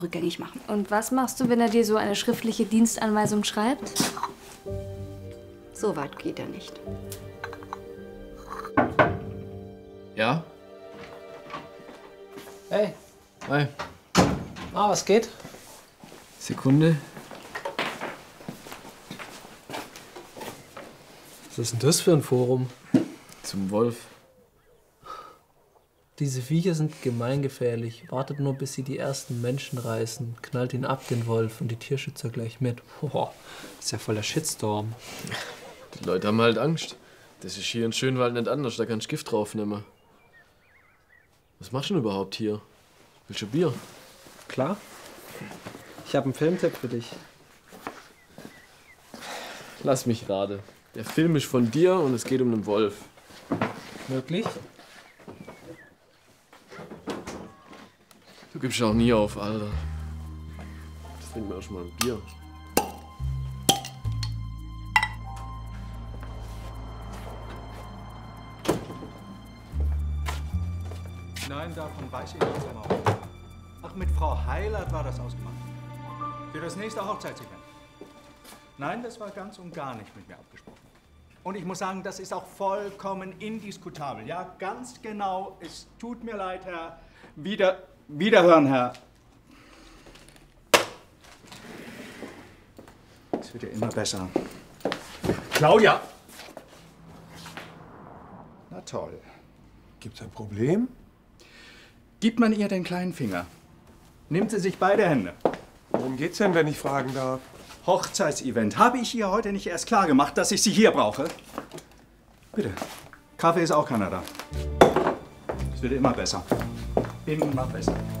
rückgängig machen. Und was machst du, wenn er dir so eine schriftliche Dienstanweisung schreibt? So weit geht er nicht. Ja? Hey. Hi. Was geht? Sekunde. Was ist denn das für ein Forum? Zum Wolf. Diese Viecher sind gemeingefährlich. Wartet nur, bis sie die ersten Menschen reißen. Knallt ihn ab, den Wolf, und die Tierschützer gleich mit. Boah, ist ja voller Shitstorm. Die Leute haben halt Angst. Das ist hier in Schönwald nicht anders, da kannst du Gift draufnehmen. Was machst du denn überhaupt hier? Willst du Bier? Klar. Ich habe einen Filmtipp für dich. Lass mich raten. Der Film ist von dir und es geht um einen Wolf. Möglich? Du gibst auch nie auf, Alter. Jetzt trinken wir erst mal ein Bier. Nein, davon weiß ich nichts genau. Ach, mit Frau Heilert war das ausgemacht. Für das nächste Hochzeitsevent. Nein, das war ganz und gar nicht mit mir abgesprochen. Und ich muss sagen, das ist auch vollkommen indiskutabel. Ja, ganz genau. Es tut mir leid, Herr. Wiederhören, Herr. Es wird ja immer besser. Claudia! Na toll. Gibt's ein Problem? Gibt man ihr den kleinen Finger? Nimmt sie sich beide Hände. Worum geht's denn, wenn ich fragen darf? Hochzeitsevent. Habe ich ihr heute nicht erst klar gemacht, dass ich sie hier brauche? Bitte. Kaffee ist auch keiner da. Es wird immer besser. Immer besser.